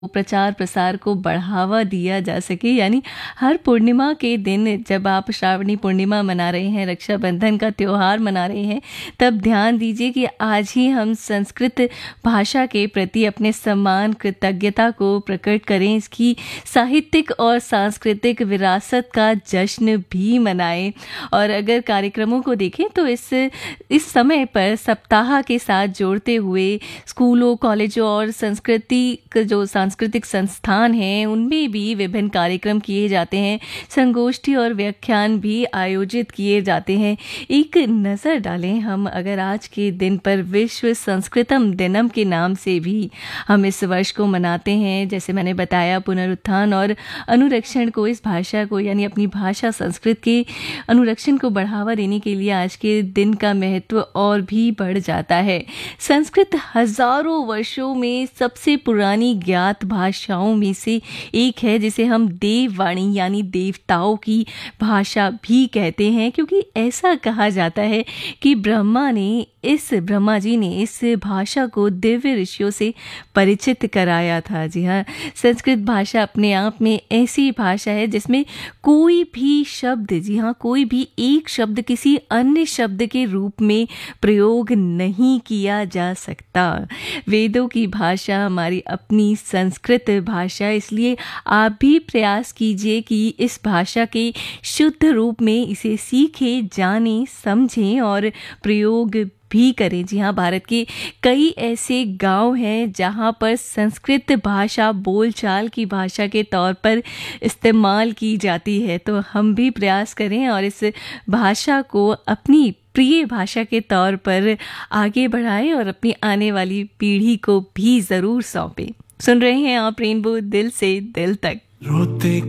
प्रचार प्रसार को बढ़ावा दिया जा सके। यानी हर पूर्णिमा के दिन जब आप श्रावणी पूर्णिमा मना रहे हैं, रक्षाबंधन का त्यौहार मना रहे हैं, तब ध्यान दीजिए कि आज ही हम संस्कृत भाषा के प्रति अपने सम्मान कृतज्ञता को प्रकट करें, इसकी साहित्यिक और सांस्कृतिक विरासत का जश्न भी मनाएं। और अगर कार्यक्रमों को देखें तो इस समय पर सप्ताह के साथ जोड़ते हुए स्कूलों, कॉलेजों और सांस्कृतिक संस्थान हैं उनमें भी विभिन्न कार्यक्रम किए जाते हैं, संगोष्ठी और व्याख्यान भी आयोजित किए जाते हैं। एक नज़र डालें हम अगर आज के दिन पर विश्व संस्कृतम दिनम के नाम से भी हम इस वर्ष को मनाते हैं। जैसे मैंने बताया, पुनरुत्थान और अनुरक्षण को, इस भाषा को यानी अपनी भाषा संस्कृत के अनुरक्षण को बढ़ावा देने के लिए आज के दिन का महत्व और भी बढ़ जाता है। संस्कृत हजारों वर्षों में सबसे पुरानी ज्ञात भाषाओं में से एक है, जिसे हम देववाणी यानी देवताओं की भाषा भी कहते हैं, क्योंकि ऐसा कहा जाता है कि ब्रह्मा जी ने इस भाषा को दिव्य ऋषियों से परिचित कराया था। जी हाँ, संस्कृत भाषा अपने आप में ऐसी भाषा है जिसमें कोई भी शब्द, जी हाँ, कोई भी एक शब्द किसी अन्य शब्द के रूप में प्रयोग नहीं किया जा सकता। वेदों की भाषा हमारी अपनी संस्कृत भाषा, इसलिए आप भी प्रयास कीजिए कि इस भाषा के शुद्ध रूप में इसे सीखें, जानें, समझें और प्रयोग भी करें। जी हाँ, भारत के कई ऐसे गांव हैं जहां पर संस्कृत भाषा बोलचाल की भाषा के तौर पर इस्तेमाल की जाती है। तो हम भी प्रयास करें और इस भाषा को अपनी प्रिय भाषा के तौर पर आगे बढ़ाएं और अपनी आने वाली पीढ़ी को भी ज़रूर सौंपें। सुन रहे हैं आप रेनबो दिल से दिल तक। रोते